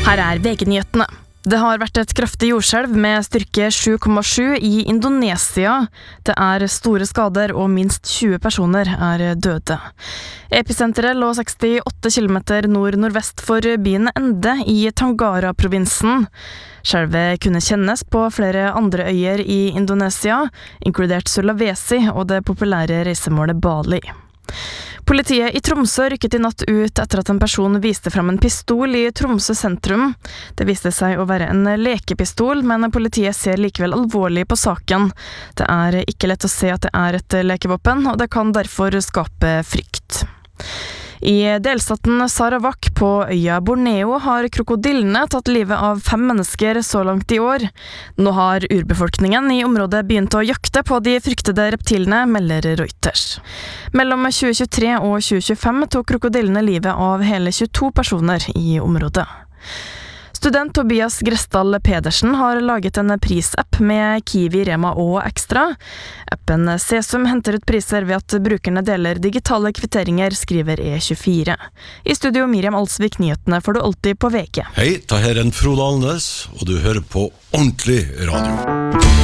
Her VG-nyhetene. Det har vært et kraftig jordskjelv med styrke 7,7 i Indonesia. Det store skader og minst 20 personer døde. Episenteret lå 68 kilometer nord-nordvest for byen Ende i Tangara-provinsen. Skjelvet kunne kjennes på flere andre øyer i Indonesia, inkludert Sulawesi og det populære reisemålet Bali. Politiet i Tromsø rykket i natt ut etter at en person viste frem en pistol i Tromsø sentrum. Det viste seg å være en lekepistol, men politiet ser likevel alvorlig på saken. Det ikke lett å se at det et lekevåpen, og det kan derfor skape frykt. I delstaten Sarawak på øya Borneo har krokodillene tatt livet av 5 mennesker så langt i år. Nå har urbefolkningen i området begynt å jakte på de fryktede reptilene, melder Reuters. Mellom 2023 og 2025 tok krokodillene livet av hele 22 personer i området. Student Tobias Grestall Pedersen har laget en prisapp med Kiwi, Rema og Extra. Appen Sesum henter ut priser ved at brukerne deler digitale kvitteringer, skriver E24. I studio Miriam Alsvik, nyhetene får du alltid på VG. Hei, det her Frode Alnes, og du hører på Ordentlig Radio.